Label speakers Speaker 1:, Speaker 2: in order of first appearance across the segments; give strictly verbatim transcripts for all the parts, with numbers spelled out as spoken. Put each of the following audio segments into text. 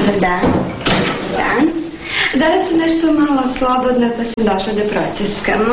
Speaker 1: Dobar dan. Dan. Danas sam nešto malo slobodna, pa sam došla da proceskamo.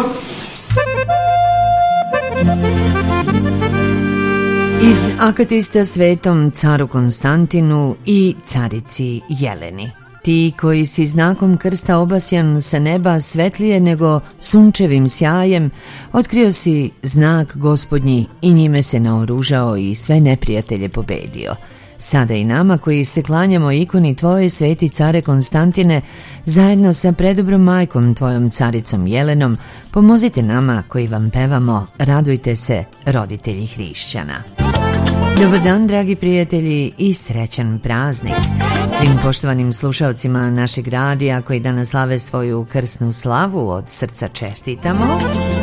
Speaker 2: Iz Akatista svetom caru Konstantinu i carici Jeleni. Ti koji si znakom krsta obasjan sa neba svetlije nego sunčevim sjajem, otkrio si znak Gospodnji i njime se naoružao i sve neprijatelje pobedio. Sada i nama koji se klanjamo ikoni Tvoje, sveti care Konstantine, zajedno sa predobrom majkom Tvojom caricom Jelenom, pomozite nama koji vam pevamo Radujte se, roditelji hrišćana. Dobar dan, dragi prijatelji, i srećan praznik svim poštovanim slušalcima našeg radija koji danas slave svoju krsnu slavu. Od srca čestitamo.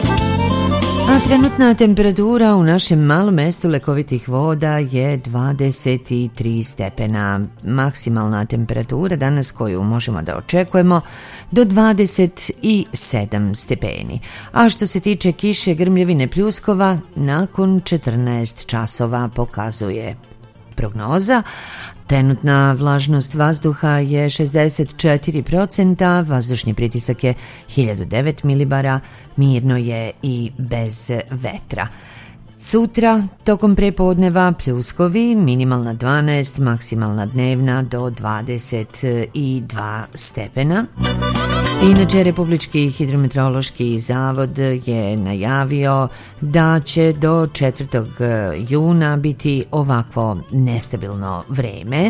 Speaker 2: A trenutna temperatura u našem malom mestu lekovitih voda je dvadeset tri stepena. Maksimalna temperatura danas koju možemo da očekujemo do dvadeset sedam stepeni. A što se tiče kiše, grmljevine, pljuskova, nakon četrnaest časova pokazuje prognoza. Trenutna vlažnost vazduha je šezdeset četiri procenta, vazdušni pritisak je hiljadu devet milibara, mirno je i bez vetra. Sutra, tokom prepodneva, pljuskovi, minimalna dvanaest, maksimalna dnevna do dvadeset dva stepena. Inače, Republički hidrometeorološki zavod je najavio da će do četvrtog juna biti ovakvo nestabilno vreme.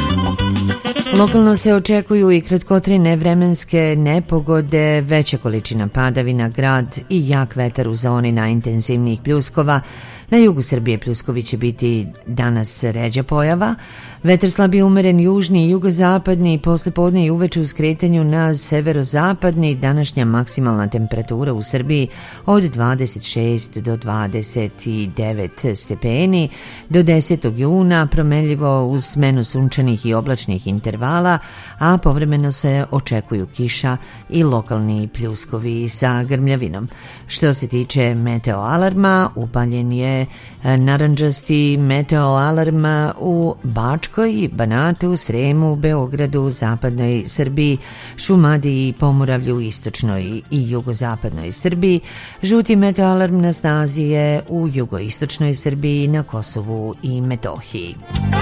Speaker 2: Lokalno se očekuju i kratkotrajne vremenske nepogode, veća količina padavina, grad i jak vetar u zoni najintenzivnijih pljuskova. Na jugu Srbije pljuskovi će biti danas ređa pojava. Vetar slabije umeren južni i jugozapadni, posle podne i uveče u skretanju na severozapadni. Današnja maksimalna temperatura u Srbiji od dvadeset šest do dvadeset devet stepeni. Do desetog juna promenljivo uz smenu sunčanih i oblačnih intervala, a povremeno se očekuju kiša i lokalni pljuskovi sa grmljavinom. Što se tiče meteo alarma, upaljen je narandžasti meteo alarm u Bačkoj, Banatu, Sremu, Beogradu, zapadnoj Srbiji, Šumadiji, Pomoravlju, istočnoj i jugozapadnoj Srbiji. Žuti meteo alarm na snazi je u jugoistočnoj Srbiji, na Kosovu i Metohiji.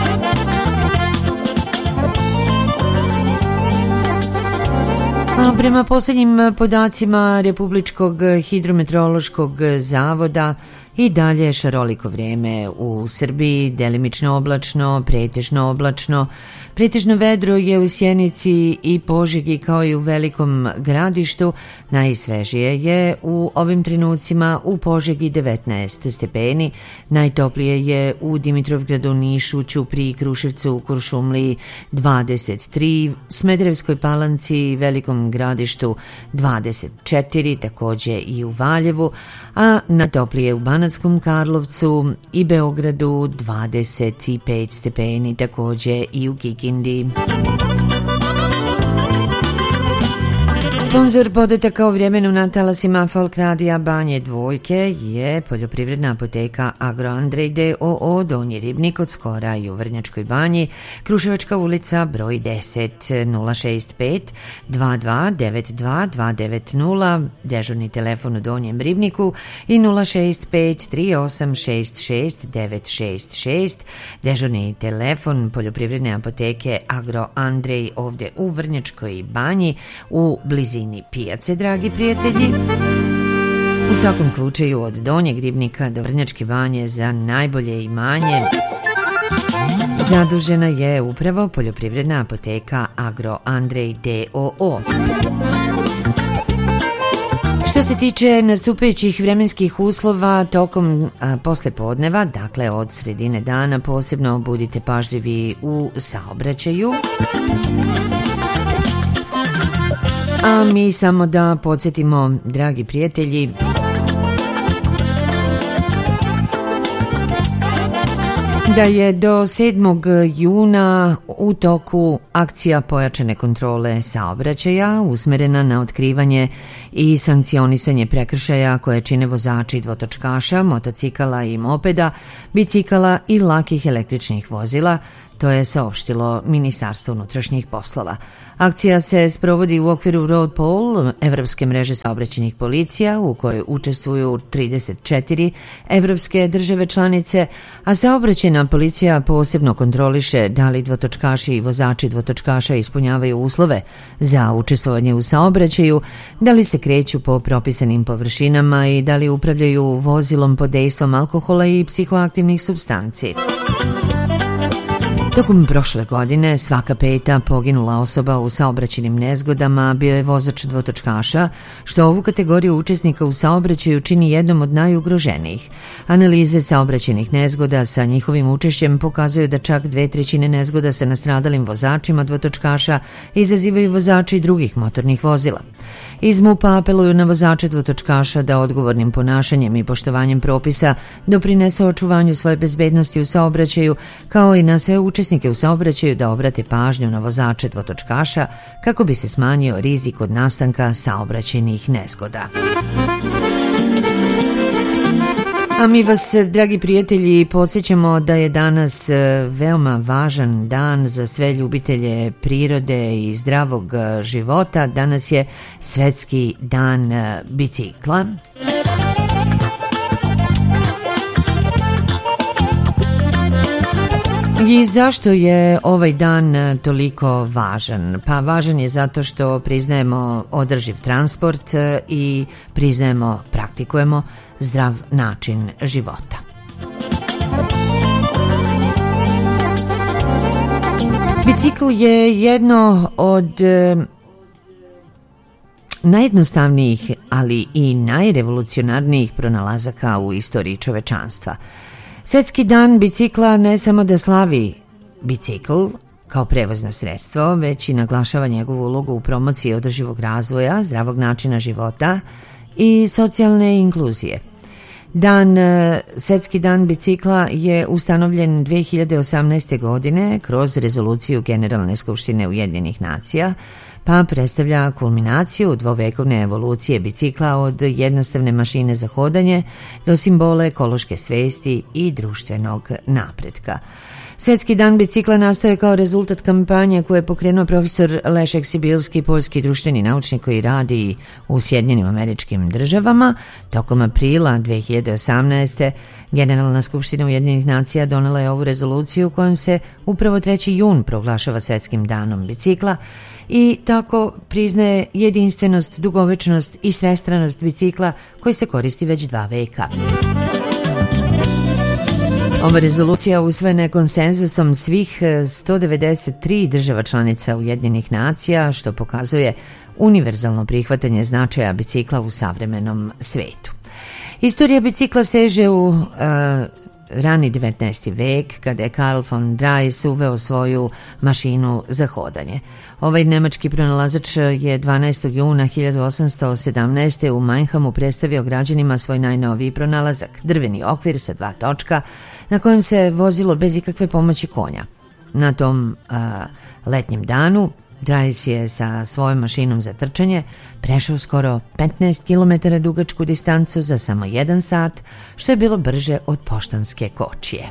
Speaker 2: A prema posljednjim podacima Republičkog hidrometeorološkog zavoda, i dalje šaroliko vrijeme u Srbiji, delimično oblačno, pretežno oblačno. Pretežno vedro je u Sjenici i Požegi kao i u Velikom Gradištu. Najsvežije je u ovim trenucima u Požegi devetnaest stepeni. Najtoplije je u Dimitrovgradu, Nišu, Ćupriji, Kruševcu, Kuršumliji dvadeset tri, Smederevskoj Palanci, Velikom Gradištu dvadeset četiri, također i u Valjevu, a najtoplije u Banatskom Karlovcu i Beogradu dvadeset pet stepeni, također i u Kikindi. Sponzor podataka o vremenu na talasima Folk radija Banje Dvojke je poljoprivredna apoteka Agro Andrej d o o Donji Ribnik od Skora i u Vrnjačkoj Banji, Kruševačka ulica broj deset, nula šest pet dva dva devet dva dva devet nula, dežurni telefon u Donjem Ribniku i nula šest pet tri osam šest šest devet šest šest, dežurni telefon poljoprivredne apoteke Agro Andrej ovdje u Vrnjačkoj Banji u blizini pijace, dragi prijatelji. U svakom slučaju od Donjeg Ribnika do Vrnjačke Banje za najbolje imanje zadužena je upravo poljoprivredna apoteka Agro Andrej d o o. Što se tiče nastupajućih vremenskih uslova tokom a, poslepodneva, dakle od sredine dana, posebno budite pažljivi u saobraćaju. A mi samo da podsjetimo, dragi prijatelji, da je do sedmog juna u toku akcija pojačane kontrole saobraćaja usmerena na otkrivanje i sankcionisanje prekršaja koje čine vozači dvotočkaša, motocikala i mopeda, bicikala i lakih električnih vozila, To je saopštilo Ministarstvo unutrašnjih poslova. Akcija se sprovodi u okviru Road Patrol, evropske mreže saobraćajnih policija, u kojoj učestvuju trideset četiri evropske države članice, a saobraćajna policija posebno kontroliše da li dvotočkaši i vozači dvotočkaša ispunjavaju uslove za učestvovanje u saobraćaju, da li se kreću po propisanim površinama i da li upravljaju vozilom pod dejstvom alkohola i psihoaktivnih supstanci. Tokom prošle godine svaka peta poginula osoba u saobraćajnim nezgodama bio je vozač dvotočkaša, što ovu kategoriju učesnika u saobraćaju čini jednom od najugroženijih. Analize saobraćajnih nezgoda sa njihovim učešćem pokazuju da čak dve trećine nezgoda sa nastradalim vozačima dvotočkaša izazivaju vozači drugih motornih vozila. Iz MUP-a apeluju na vozače dvotočkaša da odgovornim ponašanjem i poštovanjem propisa doprinesu očuvanju svoje bezbednosti u saobraćaju, kao i na sve učesnike u saobraćaju da obrate pažnju na vozače dvotočkaša kako bi se smanjio rizik od nastanka saobraćajnih nezgoda. A mi vas, dragi prijatelji, podsjećamo da je danas veoma važan dan za sve ljubitelje prirode i zdravog života. Danas je Svetski dan bicikla. I zašto je ovaj dan toliko važan? Pa važan je zato što priznajemo održiv transport i priznajemo, praktikujemo zdrav način života. Bicikl je jedno od e, najjednostavnijih, ali i najrevolucionarnijih pronalazaka u istoriji čovečanstva. Svetski dan bicikla ne samo da slavi bicikl kao prevozno sredstvo, već i naglašava njegovu ulogu u promociji održivog razvoja, zdravog načina života i socijalne inkluzije. Dan, Svetski dan bicikla je ustanovljen dve hiljade osamnaeste. godine kroz rezoluciju Generalne skupštine Ujedinjenih nacija, pa predstavlja kulminaciju dvovekovne evolucije bicikla od jednostavne mašine za hodanje do simbola ekološke svesti i društvenog napretka. Svetski dan bicikla nastao je kao rezultat kampanje koje je pokrenuo profesor Leszek Sibilski, poljski društveni naučnik koji radi u Sjedinjenim Američkim Državama. Tokom aprila dve hiljade osamnaeste. Generalna skupština Ujedinjenih nacija donela je ovu rezoluciju kojom se upravo treći jun proglašava Svetskim danom bicikla i tako priznaje jedinstvenost, dugovečnost i svestranost bicikla koji se koristi već dva veka. Ova rezolucija usvojena je konsenzusom svih sto devedeset tri država članica Ujedinjenih nacija, što pokazuje univerzalno prihvatanje značaja bicikla u savremenom svetu. Istorija bicikla seže u uh, rani devetnaesti. vek, kada je Karl von Drais uveo svoju mašinu za hodanje. Ovaj nemački pronalazač je dvanaestog juna hiljadu osamsto sedamnaeste. u Mannheimu predstavio građanima svoj najnoviji pronalazak, drveni okvir sa dva točka na kojem se vozilo bez ikakve pomoći konja. Na tom a, letnjem danu Drais je sa svojom mašinom za trčanje prešao skoro petnaest kilometara dugačku distancu za samo jedan sat, što je bilo brže od poštanske kočije.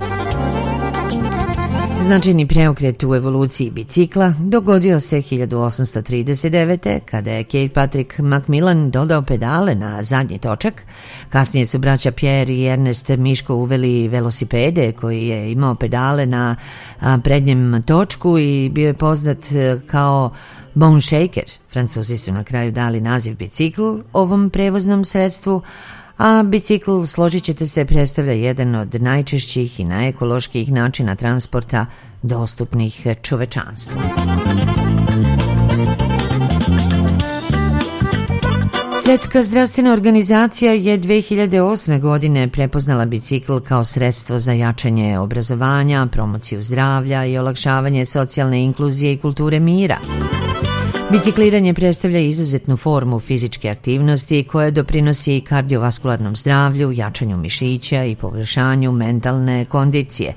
Speaker 2: Značajni preokret u evoluciji bicikla dogodio se hiljadu osamsto trideset devete. kada je Kirkpatrick Macmillan dodao pedale na zadnji točak. Kasnije su braća Pierre i Ernest Miško uveli velosipede koji je imao pedale na prednjem točku i bio je poznat kao Bone Shaker. Francuzi su na kraju dali naziv bicikl ovom prevoznom sredstvu, a bicikl, složit ćete se, predstavlja jedan od najčešćih i najekološkijih načina transporta dostupnih čovečanstvu. Svjetska zdravstvena organizacija je dve hiljade osme. godine prepoznala bicikl kao sredstvo za jačanje obrazovanja, promociju zdravlja i olakšavanje socijalne inkluzije i kulture mira. Bicikliranje predstavlja izuzetnu formu fizičke aktivnosti koja doprinosi kardiovaskularnom zdravlju, jačanju mišića i poboljšanju mentalne kondicije.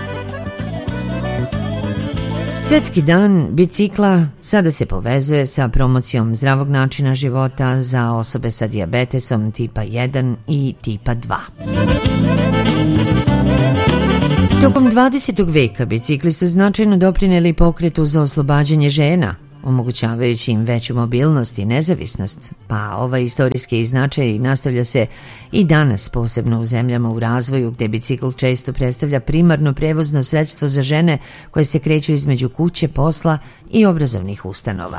Speaker 2: Svetski dan bicikla sada se povezuje sa promocijom zdravog načina života za osobe sa dijabetesom tipa jedan i tipa dva. Tokom dvadesetog veka bicikli su značajno doprineli pokretu za oslobađanje žena, omogućavajući im veću mobilnost i nezavisnost, pa ovaj istorijski značaj nastavlja se i danas, posebno u zemljama u razvoju gdje bicikl često predstavlja primarno prevozno sredstvo za žene koje se kreću između kuće, posla i obrazovnih ustanova.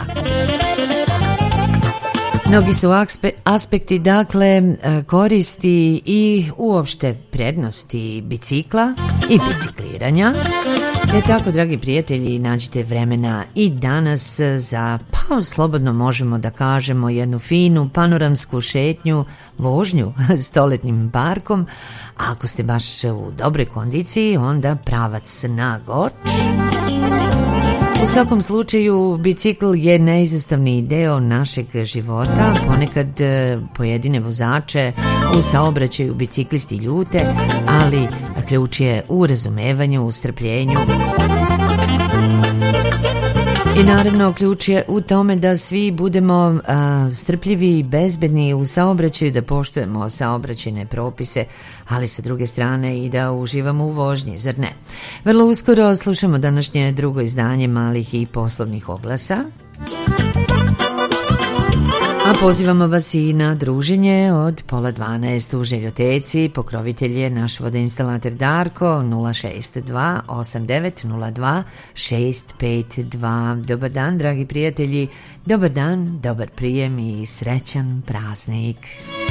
Speaker 2: Mnogi su aspekti, dakle, koristi i uopšte prednosti bicikla i bicikliranja. Te tako, dragi prijatelji, nađite vremena i danas za, pa slobodno možemo da kažemo, jednu finu panoramsku šetnju, vožnju stoletnim parkom. A ako ste baš u dobroj kondiciji, onda pravac na Goč. U svakom slučaju, bicikl je neizostavni deo našeg života. Ponekad pojedine vozače u saobraćaju biciklisti ljute, ali ključ je u razumevanju, u strpljenju. I naravno, ključ je u tome da svi budemo a, strpljivi i bezbedni u saobraćaju, da poštujemo saobraćajne propise, ali sa druge strane i da uživamo u vožnji, zar ne? Vrlo uskoro slušamo današnje drugo izdanje malih i poslovnih oglasa. A pozivamo vas i na druženje od pola dvanaest u Željoteci. Pokrovitelj je naš vodoinstalater Darko. Nula šest dva osam devet nula dva šest pet dva. Dobar dan, dragi prijatelji, dobar dan, dobar prijem i srećan praznik.